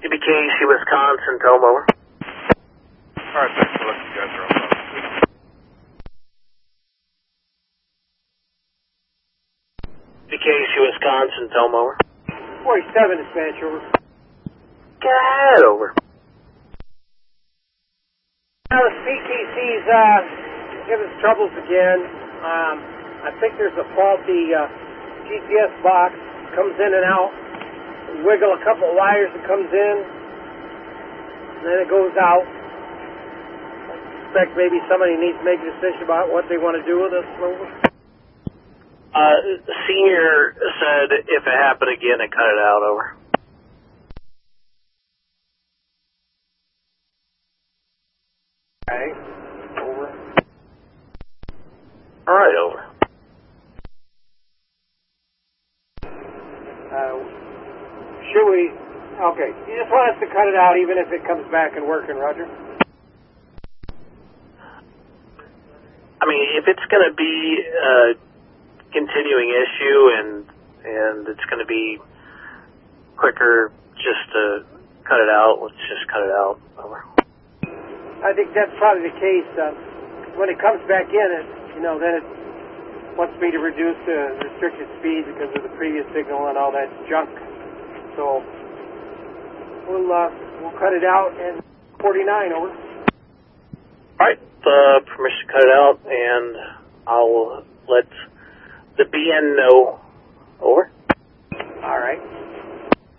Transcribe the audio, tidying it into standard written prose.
BKC, Wisconsin, Tom, over. Alright, thanks for letting you guys are on. BKC, Wisconsin, Tom, over. 47 dispatch, over. Go ahead, over. The CTC's giving us troubles again. I think there's a faulty GPS box. Comes in and out. Wiggle a couple of wires, it comes in. And then it goes out. I suspect maybe somebody needs to make a decision about what they want to do with this. Senior said if it happened again, it cut it out, over. Okay, over. All right, over. Should we? Okay, you just want us to cut it out even if it comes back and working, Roger? I mean, if it's going to be a continuing issue and it's going to be quicker just to cut it out, let's just cut it out, over. I think that's probably the case. When it comes back in, then it wants me to reduce the restricted speed because of the previous signal and all that junk. So we'll cut it out and 49, over. All right, permission to cut it out, and I'll let the BN know, over. All right.